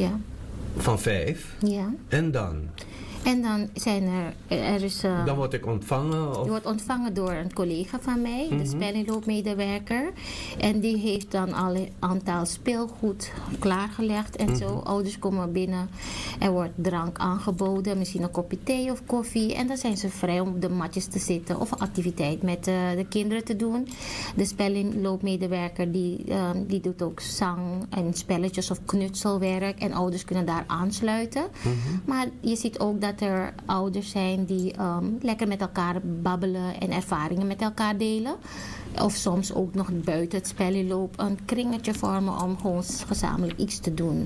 Ja. Van 5. Ja. En dan? En dan zijn er is... Dan word ik ontvangen? Of? Je wordt ontvangen door een collega van mij, de spellingloopmedewerker. En die heeft dan al een aantal speelgoed klaargelegd en zo. Ouders komen binnen, er wordt drank aangeboden, misschien een kopje thee of koffie. En dan zijn ze vrij om op de matjes te zitten of een activiteit met de kinderen te doen. De spellingloopmedewerker die doet ook zang en spelletjes of knutselwerk. En ouders kunnen daar aansluiten. Maar je ziet ook dat er ouders zijn die lekker met elkaar babbelen en ervaringen met elkaar delen. Of soms ook nog buiten het spellenloop een kringetje vormen om gewoon gezamenlijk iets te doen.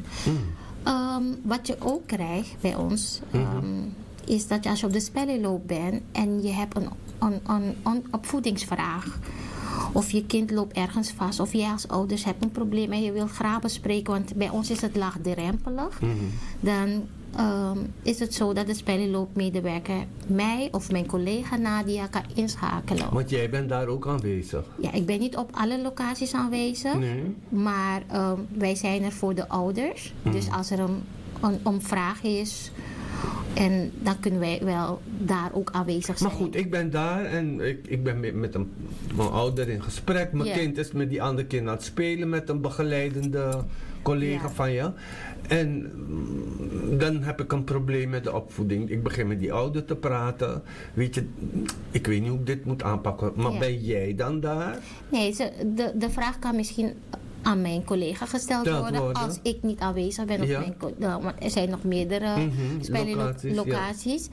Wat je ook krijgt bij ons is dat als je op de spellenloop bent en je hebt een opvoedingsvraag. Of je kind loopt ergens vast. Of jij als ouders hebt een probleem en je wilt graag bespreken. Want bij ons is het laagdrempelig. Dan is het zo dat de spellenloopmedewerker mij of mijn collega Nadia kan inschakelen. Want jij bent daar ook aanwezig? Ja, ik ben niet op alle locaties aanwezig. Nee. Maar wij zijn er voor de ouders. Dus als er een vraag is... En dan kunnen wij wel daar ook aanwezig zijn. Maar goed, ik ben daar en ik ben met mijn ouder in gesprek. Mijn kind is met die andere kind aan het spelen met een begeleidende collega van je. En dan heb ik een probleem met de opvoeding. Ik begin met die ouder te praten. Weet je, ik weet niet hoe ik dit moet aanpakken. Maar ben jij dan daar? Nee, de vraag kan misschien aan mijn collega gesteld worden als ik niet aanwezig ben. Want er zijn nog meerdere spellenlocaties.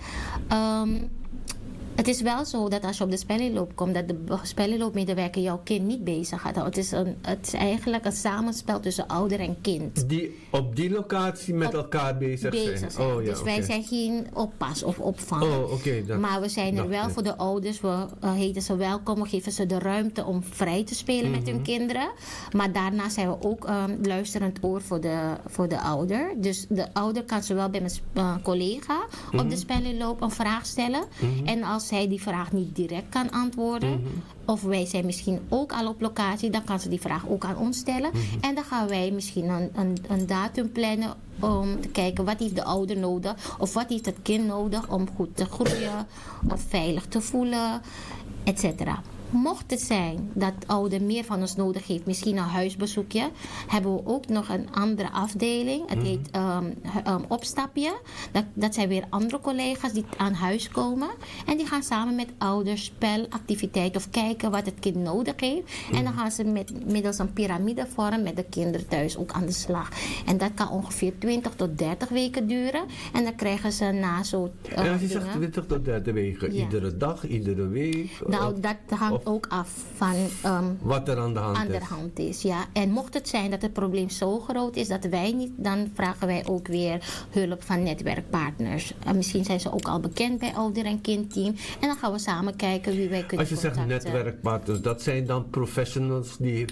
Het is wel zo dat als je op de spellenloop komt, dat de spellenloopmedewerker jouw kind niet bezig gaat. Het is eigenlijk een samenspel tussen ouder en kind. Die op die locatie met elkaar bezig zijn. Oh, ja, dus wij zijn geen oppas of opvanger. Maar we zijn er wel voor de ouders. We heten ze welkom. We geven ze de ruimte om vrij te spelen met hun kinderen. Maar daarna zijn we ook luisterend oor voor de ouder. Dus de ouder kan zowel bij mijn collega op de spellenloop een vraag stellen. En als zij die vraag niet direct kan antwoorden, of wij zijn misschien ook al op locatie, dan kan ze die vraag ook aan ons stellen. En dan gaan wij misschien een datum plannen om te kijken wat heeft de ouder nodig, of wat heeft het kind nodig om goed te groeien, of veilig te voelen, etc. Mocht het zijn dat ouder meer van ons nodig heeft, misschien een huisbezoekje, hebben we ook nog een andere afdeling. Het heet opstapje. Dat zijn weer andere collega's die aan huis komen. En die gaan samen met ouders spelactiviteit of kijken wat het kind nodig heeft. En dan gaan ze middels een piramidevorm met de kinderen thuis ook aan de slag. En dat kan ongeveer 20 tot 30 weken duren. En dan krijgen ze na zo en als je zegt 20 tot 30 weken, iedere dag, iedere week? Nou, dat hangt ook af van wat er aan de hand is. Ja. En mocht het zijn dat het probleem zo groot is dat wij niet, dan vragen wij ook weer hulp van netwerkpartners. Misschien zijn ze ook al bekend bij ouder- en kindteam. En dan gaan we samen kijken wie wij kunnen contacten. Als je zegt netwerkpartners, dat zijn dan professionals die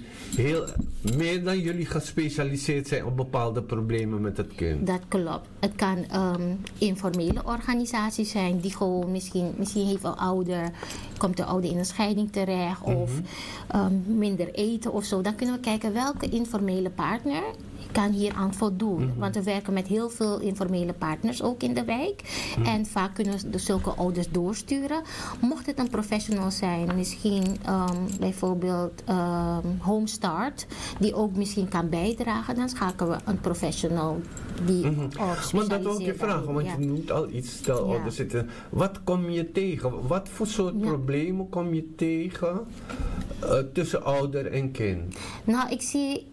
meer dan jullie gespecialiseerd zijn op bepaalde problemen met het kind? Dat klopt. Het kan informele organisaties zijn die gewoon misschien heeft komt de ouder in een scheiding terecht of minder eten of zo. Dan kunnen we kijken welke informele partner kan hier aan voldoen. Want we werken met heel veel informele partners ook in de wijk. En vaak kunnen we zulke ouders doorsturen. Mocht het een professional zijn, misschien bijvoorbeeld Homestart, die ook misschien kan bijdragen, dan schakelen we een professional die Maar dat wil ik je vragen, want je noemt al iets, stel ouders zitten. Wat kom je tegen? Wat voor soort problemen kom je tegen tussen ouder en kind? Nou, ik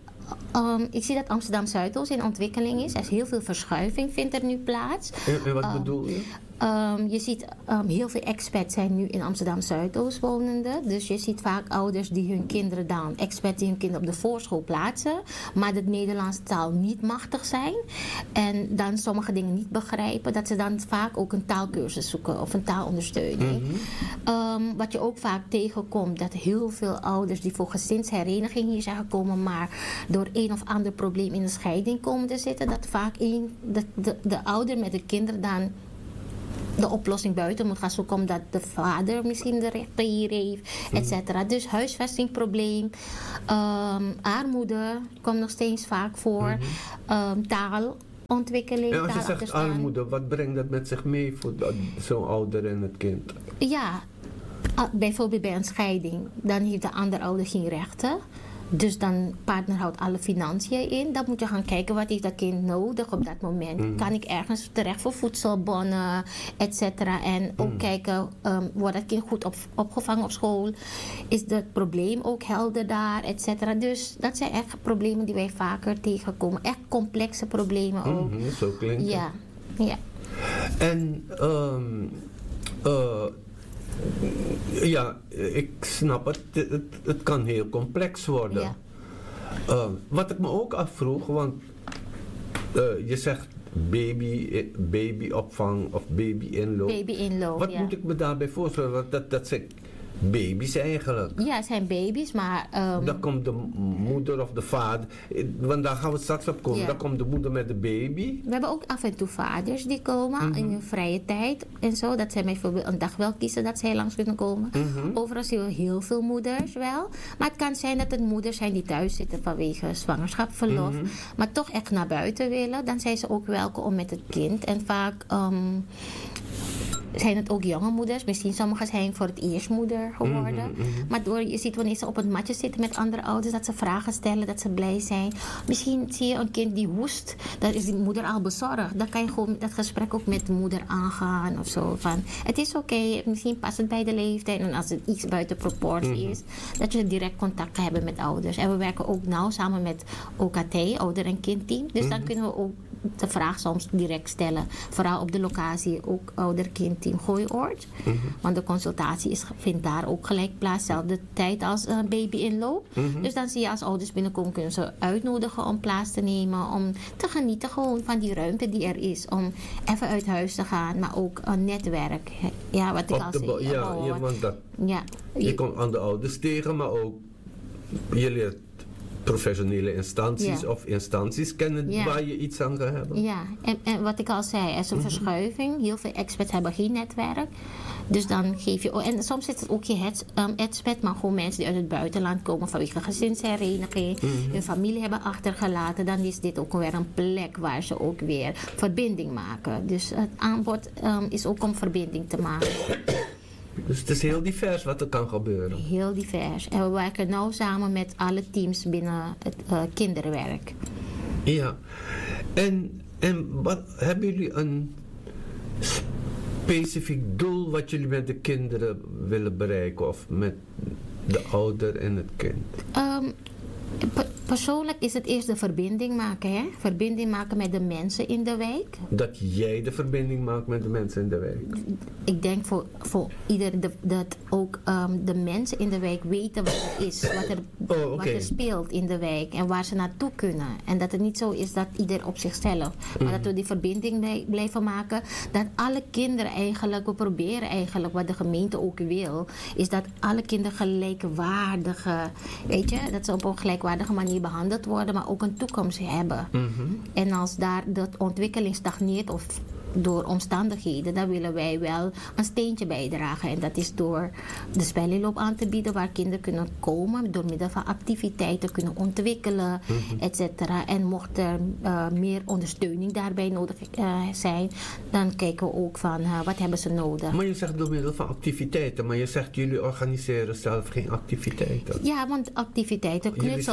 zie dat Amsterdam Zuidoost in ontwikkeling is. Er is heel veel verschuiving vindt er nu plaats. En wat bedoel je? Je ziet heel veel expats zijn nu in Amsterdam Zuidoost wonende. Dus je ziet vaak ouders die hun kinderen dan, expats die hun kinderen op de voorschool plaatsen, maar de Nederlandse taal niet machtig zijn. En dan sommige dingen niet begrijpen. Dat ze dan vaak ook een taalkursus zoeken of een taalondersteuning. Wat je ook vaak tegenkomt, dat heel veel ouders die voor gezinshereniging hier zijn gekomen, maar door een of ander probleem in een scheiding komen te zitten, dat vaak de ouder met de kinderen dan de oplossing buiten moet gaan zoeken omdat de vader misschien de rechten hier heeft, et cetera. Dus huisvestingprobleem, armoede komt nog steeds vaak voor, taal. taalontwikkeling. En als je zegt armoede, wat brengt dat met zich mee voor zo'n ouder en het kind? Ja, bijvoorbeeld bij een scheiding, dan heeft de andere ouder geen rechten. Dus dan partner houdt alle financiën in. Dan moet je gaan kijken wat heeft dat kind nodig op dat moment. Kan ik ergens terecht voor voedselbonnen, et cetera. En ook kijken, wordt dat kind goed opgevangen op school? Is het probleem ook helder daar, et cetera. Dus dat zijn echt problemen die wij vaker tegenkomen. Echt complexe problemen ook. Zo klinkt het. Ja. En ja, ik snap het. Het kan heel complex worden. Ja. Wat ik me ook afvroeg, want je zegt babyopvang of baby-inloop. Baby-inloop, Wat moet ik me daarbij voorstellen? Dat zijn baby's eigenlijk. Ja, het zijn baby's, maar... Dan komt de moeder of de vader. Want daar gaan we straks op komen. Dan komt de moeder met de baby. We hebben ook af en toe vaders die komen in hun vrije tijd en zo. Dat zij bijvoorbeeld een dag wel kiezen dat zij langs kunnen komen. Overal zien we heel veel moeders wel. Maar het kan zijn dat het moeders zijn die thuis zitten vanwege zwangerschapsverlof. Maar toch echt naar buiten willen. Dan zijn ze ook welkom met het kind. En vaak... zijn het ook jonge moeders. Misschien sommigen zijn voor het eerst moeder geworden. Maar je ziet wanneer ze op het matje zitten met andere ouders, dat ze vragen stellen, dat ze blij zijn. Misschien zie je een kind die hoest. Dan is die moeder al bezorgd. Dan kan je gewoon dat gesprek ook met de moeder aangaan of zo. Van, het is oké, misschien past het bij de leeftijd. En als het iets buiten proportie is, dat je direct contact kan hebben met ouders. En we werken ook nauw samen met OKT, ouder- en kindteam. Dus dan kunnen we ook de vraag soms direct stellen. Vooral op de locatie ook ouder-kindteam Gooioord. Want de consultatie vindt daar ook gelijk plaats. Zelfde tijd als baby-inloop. Dus dan zie je als ouders binnenkomen, kunnen ze uitnodigen om plaats te nemen. Om te genieten gewoon van die ruimte die er is. Om even uit huis te gaan. Maar ook een netwerk. Ja, wat ik al zei. Want je komt aan de ouders tegen, maar ook je leert professionele instanties of instanties kennen waar je iets aan gaat hebben. Ja, en wat ik al zei, er is een verschuiving. Heel veel experts hebben geen netwerk. Dus dan geef je... En soms is het ook je expert, maar gewoon mensen die uit het buitenland komen vanwege gezinshereniging, hun familie hebben achtergelaten. Dan is dit ook weer een plek waar ze ook weer verbinding maken. Dus het aanbod is ook om verbinding te maken. Dus het is heel divers wat er kan gebeuren. Heel divers. En we werken nauw samen met alle teams binnen het kinderwerk. Ja. En wat, hebben jullie een specifiek doel wat jullie met de kinderen willen bereiken? Of met de ouder en het kind? Persoonlijk is het eerst de verbinding maken. Hè? Verbinding maken met de mensen in de wijk. Dat jij de verbinding maakt met de mensen in de wijk? Ik denk voor iedereen dat ook de mensen in de wijk weten wat er is. Wat er speelt in de wijk. En waar ze naartoe kunnen. En dat het niet zo is dat ieder op zichzelf. Maar dat we die verbinding blijven maken. Dat alle kinderen eigenlijk, we proberen eigenlijk wat de gemeente ook wil. Is dat alle kinderen gelijkwaardige, weet je, dat ze op een gelijkwaardige manier behandeld worden, maar ook een toekomst hebben. En als daar de ontwikkeling stagneert of door omstandigheden, dan willen wij wel een steentje bijdragen. En dat is door de spelinloop aan te bieden waar kinderen kunnen komen, door middel van activiteiten kunnen ontwikkelen, et cetera. En mocht er meer ondersteuning daarbij nodig zijn, dan kijken we ook van wat hebben ze nodig. Maar je zegt door middel van activiteiten, maar je zegt jullie organiseren zelf geen activiteiten. Ja, want activiteiten,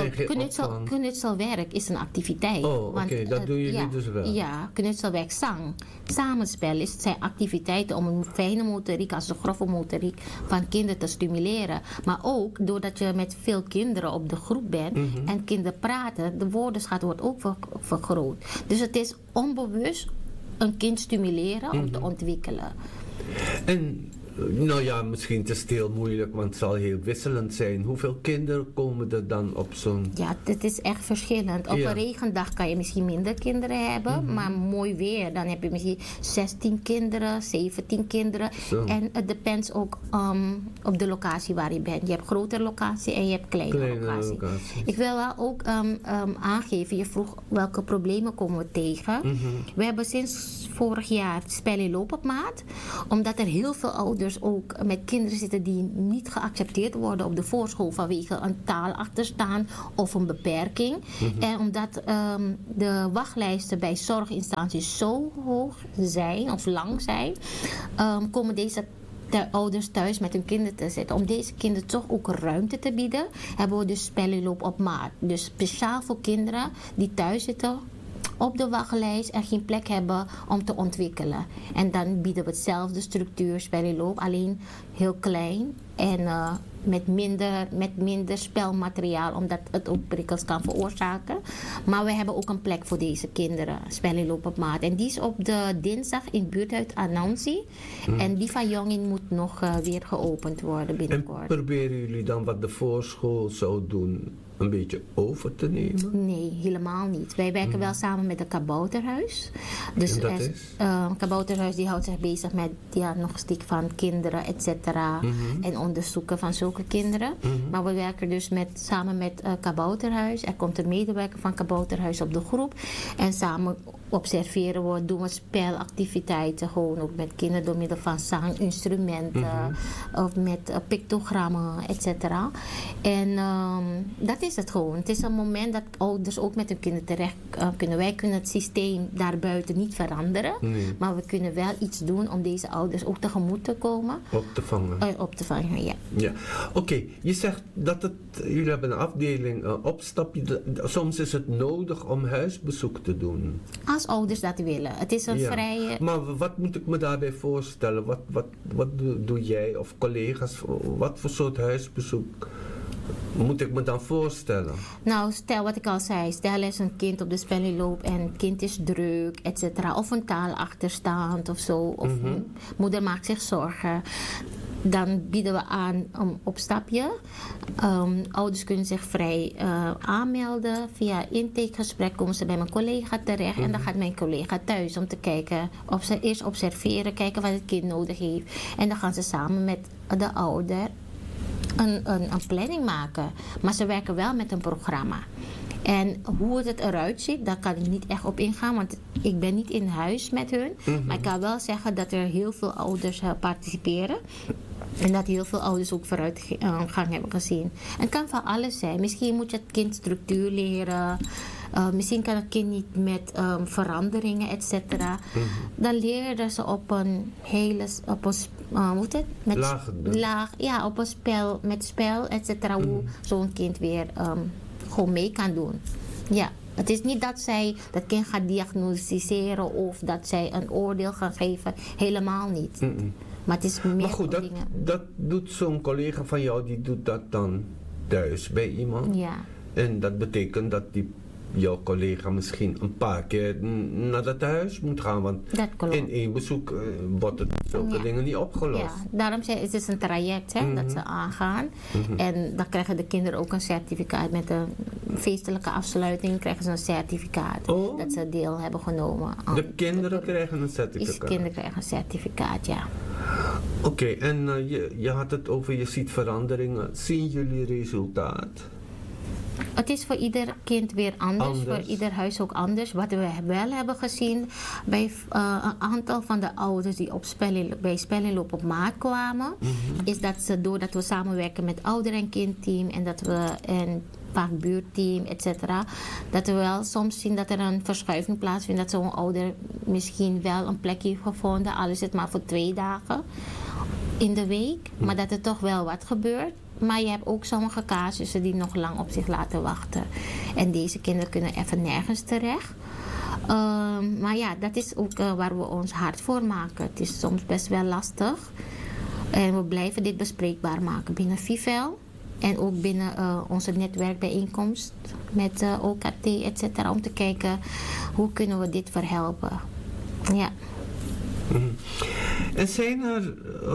knutselwerk is een activiteit. Oh, oké, dat doen jullie dus wel. Ja, knutselwerk, zang. Samenspel zijn activiteiten om een fijne motoriek als de grove motoriek van kinderen te stimuleren. Maar ook doordat je met veel kinderen op de groep bent en kinderen praten, de woordenschat wordt ook vergroot. Dus het is onbewust een kind stimuleren om te ontwikkelen. En nou ja, misschien is het heel moeilijk, want het zal heel wisselend zijn. Hoeveel kinderen komen er dan op zo'n... Ja, het is echt verschillend. Op een regendag kan je misschien minder kinderen hebben, maar mooi weer, dan heb je misschien 16 kinderen, 17 kinderen. Zo. En het depends ook op de locatie waar je bent. Je hebt grotere locatie en je hebt kleine locatie. Ik wil wel ook aangeven, je vroeg welke problemen komen we tegen. We hebben sinds vorig jaar spelinloop op maat, omdat er heel veel ouders ouders ook met kinderen zitten die niet geaccepteerd worden op de voorschool vanwege een taalachterstaan of een beperking. En omdat de wachtlijsten bij zorginstanties zo hoog zijn of lang zijn, komen deze ouders thuis met hun kinderen te zitten. Om deze kinderen toch ook ruimte te bieden, hebben we dus spellenloop op maat. Dus speciaal voor kinderen die thuis zitten op de wachtlijst en geen plek hebben om te ontwikkelen. En dan bieden we hetzelfde structuur spellenloop, alleen heel klein en met minder spelmateriaal, omdat het ook prikkels kan veroorzaken. Maar we hebben ook een plek voor deze kinderen, spellenloop op maat. En die is op de dinsdag in het buurthuis Anansi. En die van Jongin moet nog weer geopend worden binnenkort. En proberen jullie dan wat de voorschool zou doen een beetje over te nemen? Nee, helemaal niet. Wij werken wel samen met het Kabouterhuis. Dus en dat is? Kabouterhuis die houdt zich bezig met diagnostiek van kinderen, et cetera. En onderzoeken van zulke kinderen. Maar we werken dus samen met Kabouterhuis. Er komt een medewerker van Kabouterhuis op de groep. En samen observeren we, doen we spelactiviteiten. Gewoon ook met kinderen door middel van zanginstrumenten. Of met pictogrammen, et cetera. En dat is het gewoon. Het is een moment dat ouders ook met hun kinderen terecht kunnen. Wij kunnen het systeem daarbuiten niet veranderen. Nee. Maar we kunnen wel iets doen om deze ouders ook tegemoet te komen. Op te vangen, ja. Ja. Oké, je zegt dat jullie hebben een afdeling opstapje. Soms is het nodig om huisbezoek te doen. Als ouders dat willen. Het is een vrije... Maar wat moet ik me daarbij voorstellen? Wat doe jij of collega's? Wat voor soort huisbezoek moet ik me dan voorstellen? Nou, stel wat ik al zei. Stel er is een kind op de spellenloop en het kind is druk, et cetera. Of een taalachterstand of zo. Of moeder maakt zich zorgen. Dan bieden we aan een opstapje. Ouders kunnen zich vrij aanmelden. Via intakegesprek komen ze bij mijn collega terecht. En dan gaat mijn collega thuis om te kijken. Of ze eerst observeren, kijken wat het kind nodig heeft. En dan gaan ze samen met de ouder een planning maken. Maar ze werken wel met een programma. En hoe het eruit ziet, daar kan ik niet echt op ingaan, want ik ben niet in huis met hun. Maar ik kan wel zeggen dat er heel veel ouders participeren. En dat heel veel ouders ook vooruitgang hebben gezien. En het kan van alles zijn. Misschien moet je het kind structuur leren. Misschien kan het kind niet met veranderingen, et cetera. Dan leren ze op een hele... op een spel, met spel, et cetera. Hoe zo'n kind weer gewoon mee kan doen. Ja. Het is niet dat zij dat kind gaat diagnosticeren of dat zij een oordeel gaan geven. Helemaal niet. Maar het is meer. Maar goed, dat doet zo'n collega van jou, die doet dat dan thuis bij iemand. Ja. En dat betekent dat jouw collega misschien een paar keer naar dat huis moet gaan. Want in één bezoek wordt het zulke dingen niet opgelost. Ja, daarom zei het is een traject dat ze aangaan. En dan krijgen de kinderen ook een certificaat. Met een feestelijke afsluiting krijgen ze een certificaat. Dat ze deel hebben genomen. De kinderen krijgen een certificaat? De kinderen krijgen een certificaat, ja. Oké, en je had het over je ziet veranderingen. Zien jullie resultaat? Het is voor ieder kind weer anders, voor ieder huis ook anders. Wat we wel hebben gezien bij een aantal van de ouders die bij spellenloop op maat kwamen, is dat ze doordat we samenwerken met ouder- en kindteam en vaak buurtteam, et cetera, dat we wel soms zien dat er een verschuiving plaatsvindt, dat zo'n ouder misschien wel een plekje heeft gevonden, al is het maar voor 2 dagen in de week, maar dat er toch wel wat gebeurt. Maar je hebt ook sommige casussen die nog lang op zich laten wachten. En deze kinderen kunnen even nergens terecht. Maar ja, dat is ook waar we ons hard voor maken. Het is soms best wel lastig. En we blijven dit bespreekbaar maken binnen FIVEL. En ook binnen onze netwerkbijeenkomst met OKT, et cetera. Om te kijken hoe kunnen we dit verhelpen. Ja. En zijn er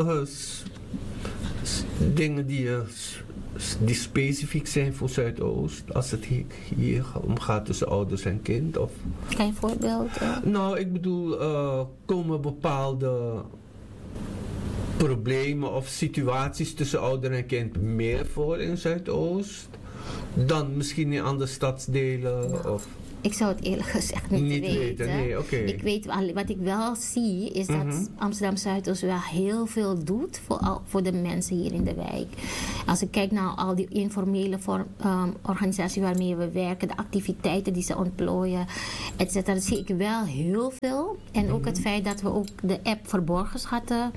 dingen die specifiek zijn voor Zuidoost, als het hier om gaat tussen ouders en kind? Of? Kan je een voorbeeld? Nou, ik bedoel, komen bepaalde problemen of situaties tussen ouder en kind meer voor in Zuidoost dan misschien in andere stadsdelen? Of? Ik zou het eerlijk gezegd niet weten. Nee, okay. Ik weet wat ik wel zie is dat Amsterdam Zuidoost wel heel veel doet voor de mensen hier in de wijk. Als ik kijk naar al die informele organisaties waarmee we werken, de activiteiten die ze ontplooien, etc. Dat zie ik wel heel veel. En ook het feit dat we ook de app Verborgen Schatten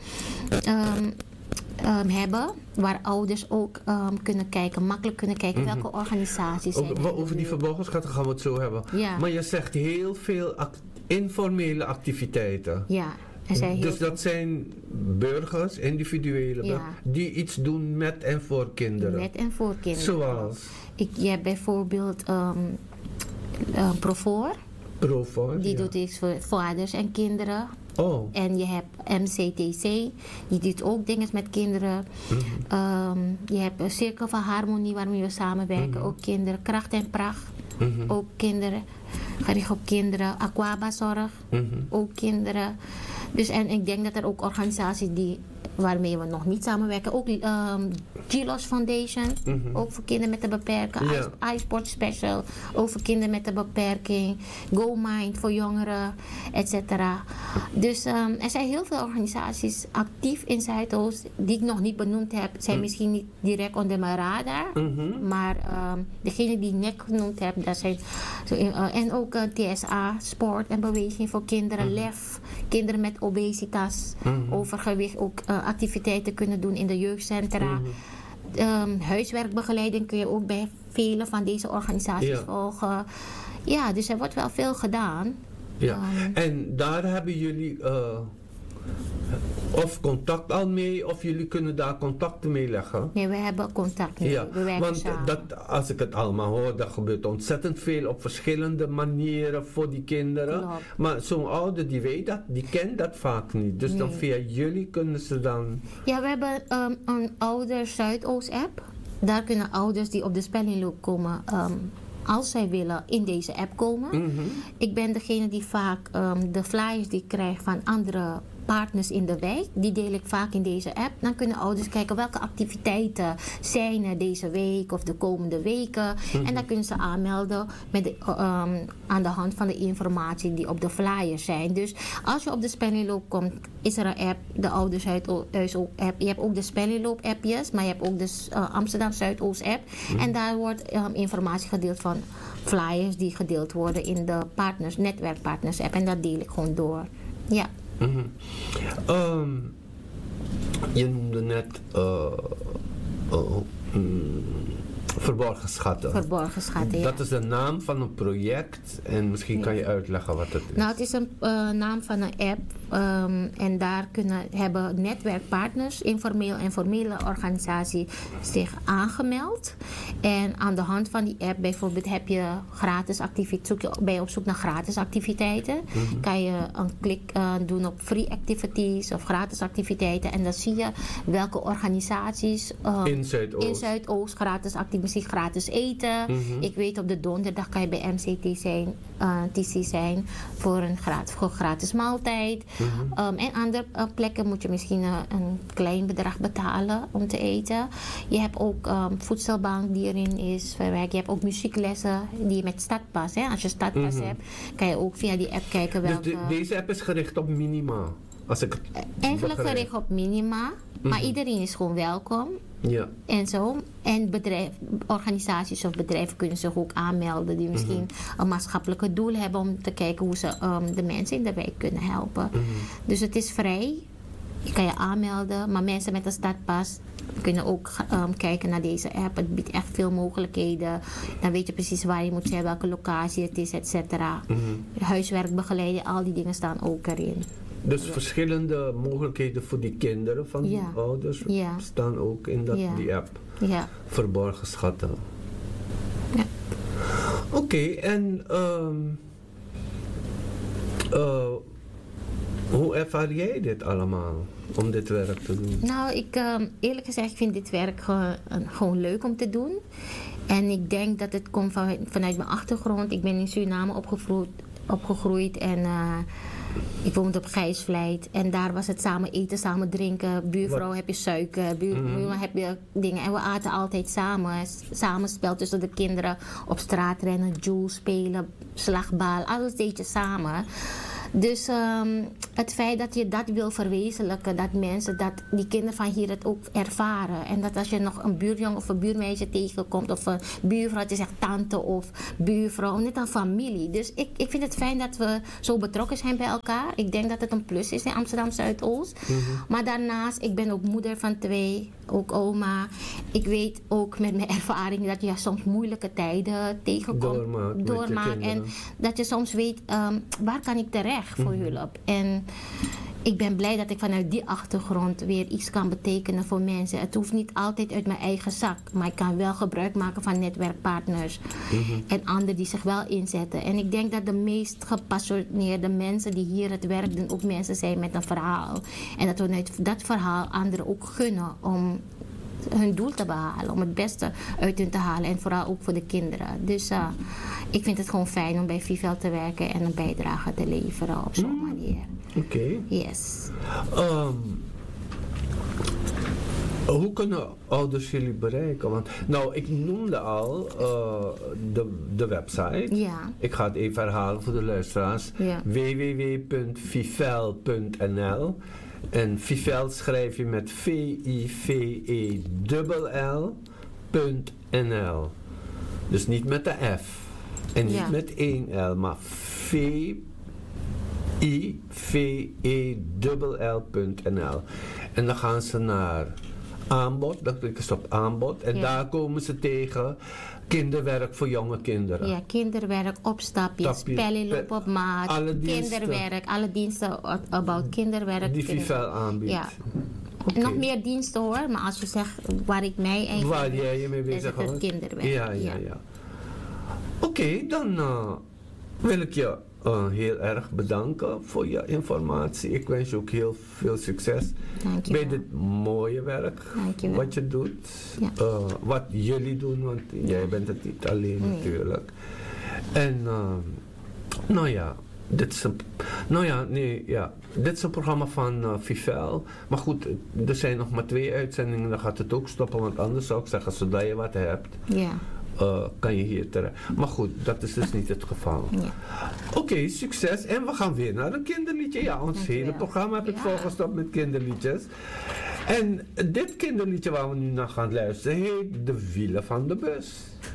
hebben, waar ouders ook kunnen kijken, makkelijk kunnen kijken welke organisaties zijn. Over die verborgen schatten gaan we het zo hebben. Ja. Maar je zegt heel veel informele activiteiten. Ja. Dus dat zijn burgers, individuele die iets doen met en voor kinderen. Met en voor kinderen. Zoals? Je hebt bijvoorbeeld Profor. Die doet iets voor vaders en kinderen. Oh. En je hebt MCTC, die doet ook dingen met kinderen. Je hebt een Cirkel van Harmonie waarmee we samenwerken, ook kinderen. Kracht en Pracht, ook kinderen. Gericht op kinderen. Aquaba-zorg, ook kinderen. Dus, en ik denk dat er ook organisaties waarmee we nog niet samenwerken. Ook GLOS Foundation, ook voor kinderen met een beperking. iSport Special, ook voor kinderen met een beperking. Go Mind voor jongeren, etc. Dus er zijn heel veel organisaties actief in Zuidoost die ik nog niet benoemd heb. Zijn misschien niet direct onder mijn radar. Maar degene die ik net genoemd heb, dat zijn en ook TSA, sport en beweging voor kinderen. LEF, kinderen met obesitas, overgewicht, ook activiteiten kunnen doen in de jeugdcentra. Huiswerkbegeleiding kun je ook bij vele van deze organisaties volgen. Ja, dus er wordt wel veel gedaan. Ja. En daar hebben jullie of contact al mee, of jullie kunnen daar contacten mee leggen? Nee, we hebben contact mee. Ja, we werken want samen. Als ik het allemaal hoor, dat gebeurt ontzettend veel op verschillende manieren voor die kinderen. Klopt. Maar zo'n ouder die kent dat vaak niet. Dus dan via jullie kunnen ze dan... Ja, we hebben een Ouder Zuidoost app. Daar kunnen ouders die op de spellingloop komen, als zij willen, in deze app komen. Ik ben degene die vaak de flyers die ik krijg van andere partners in de wijk, die deel ik vaak in deze app. Dan kunnen ouders kijken welke activiteiten zijn er deze week of de komende weken. En dan kunnen ze aanmelden met aan de hand van de informatie die op de flyers zijn. Dus als je op de spellingloop komt, is er een app, de Ouders Zuidoost app. Je hebt ook de spellingloop appjes, maar je hebt ook de Amsterdam Zuidoost app. En daar wordt informatie gedeeld van flyers die gedeeld worden in de netwerkpartners app. En dat deel ik gewoon door. Ja. Je noemde net Verborgen Schatten. Verborgen Schatten, ja. Dat is de naam van een project en misschien kan je uitleggen wat het is. Nou, het is een naam van een app en daar hebben netwerkpartners, informeel en formele organisaties zich aangemeld. En aan de hand van die app bijvoorbeeld heb je gratis activiteiten, ben je op zoek naar gratis activiteiten. Kan je een klik doen op free activities of gratis activiteiten en dan zie je welke organisaties in Zuidoost gratis activiteiten, misschien gratis eten. Ik weet op de donderdag kan je bij MCTC zijn voor een gratis maaltijd. En andere plekken moet je misschien een klein bedrag betalen om te eten. Je hebt ook voedselbank die erin is verwerkt. Je hebt ook muzieklessen die je met Stadpas. Als je Stadpas hebt, kan je ook via die app kijken welke... Dus deze app is gericht op minima? Eigenlijk gericht op minima. Maar iedereen is gewoon welkom. Ja. En zo. En organisaties of bedrijven kunnen zich ook aanmelden die misschien een maatschappelijke doel hebben om te kijken hoe ze de mensen in de wijk kunnen helpen. Dus het is vrij. Je kan je aanmelden, maar mensen met een stadpas kunnen ook kijken naar deze app. Het biedt echt veel mogelijkheden. Dan weet je precies waar je moet zijn, welke locatie het is, et cetera. Huiswerkbegeleiding, al die dingen staan ook erin. Dus verschillende mogelijkheden voor die kinderen van die ouders staan ook in die app. Ja. Verborgen Schatten. Ja. Oké, en hoe ervaar jij dit allemaal om dit werk te doen? Nou, eerlijk gezegd, ik vind dit werk gewoon leuk om te doen. En ik denk dat het komt vanuit mijn achtergrond. Ik ben in Suriname opgegroeid en Ik woonde op Gijsvleit en daar was het samen eten, samen drinken. Buurvrouw heb je suiker, buurman heb je dingen. En we aten altijd samen. Samenspel tussen de kinderen, op straat rennen, joel spelen, slagbal, alles deed je samen. Dus het feit dat je dat wil verwezenlijken, dat mensen, dat die kinderen van hier het ook ervaren. En dat als je nog een buurjongen of een buurmeisje tegenkomt, of een buurvrouw, het is echt tante of buurvrouw, net een familie. Dus ik vind het fijn dat we zo betrokken zijn bij elkaar. Ik denk dat het een plus is in Amsterdam Zuidoost. Maar daarnaast, ik ben ook moeder van 2, ook oma. Ik weet ook met mijn ervaring dat je soms moeilijke tijden tegenkomt, doormaakt. En dat je soms weet, waar kan ik terecht voor hulp. En ik ben blij dat ik vanuit die achtergrond weer iets kan betekenen voor mensen. Het hoeft niet altijd uit mijn eigen zak, maar ik kan wel gebruik maken van netwerkpartners en anderen die zich wel inzetten. En ik denk dat de meest gepassioneerde mensen die hier het werk doen ook mensen zijn met een verhaal. En dat we uit dat verhaal anderen ook gunnen om hun doel te behalen, om het beste uit hun te halen en vooral ook voor de kinderen. Dus ik vind het gewoon fijn om bij Vivel te werken en een bijdrage te leveren op zo'n manier. Oké. Yes. Hoe kunnen ouders jullie bereiken? Want, nou, ik noemde al de website. Ja. Ik ga het even herhalen voor de luisteraars. Ja. www.vivel.nl. En Vivel schrijf je met VIVELL.nl. Dus niet met de F. En niet met 1 L, maar VIVELL.nl. En dan gaan ze naar aanbod, dan klikken ze op aanbod. En daar komen ze tegen kinderwerk voor jonge kinderen. Ja, kinderwerk, opstapjes, spellen lopen op maat, kinderwerk, alle diensten about kinderwerk. Die Vivel aanbiedt. Ja. Okay. Nog meer diensten hoor, maar als je zegt waar ik mij eigenlijk... Waar jij je mee bezig houdt? Het kinderwerk. Ja. Oké, dan wil ik je heel erg bedanken voor je informatie. Ik wens je ook heel veel succes bij dit mooie werk wat je doet. Ja. Wat jullie doen, want jij bent het niet alleen natuurlijk. En dit is een programma van Vivel. Maar goed, er zijn nog maar 2 uitzendingen, dan gaat het ook stoppen. Want anders zou ik zeggen, zodra je wat hebt, kan je hier terecht. Maar goed, dat is dus niet het geval. Ja. Oké, succes. En we gaan weer naar een kinderliedje. Ja, ons hele programma heb ik volgestopt met kinderliedjes. En dit kinderliedje waar we nu naar gaan luisteren heet De Wielen van de Bus.